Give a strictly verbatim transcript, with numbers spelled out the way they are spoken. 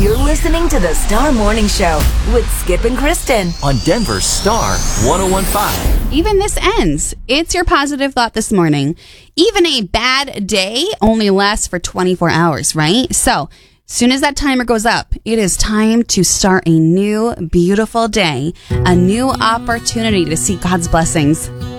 You're listening to the Star Morning Show with Skip and Kristen on Denver's Star one oh one point five. Even this ends. It's your positive thought this morning. Even a bad day only lasts for twenty-four hours, right? So, soon as that timer goes up, it is time to start a new, beautiful day, a new opportunity to see God's blessings.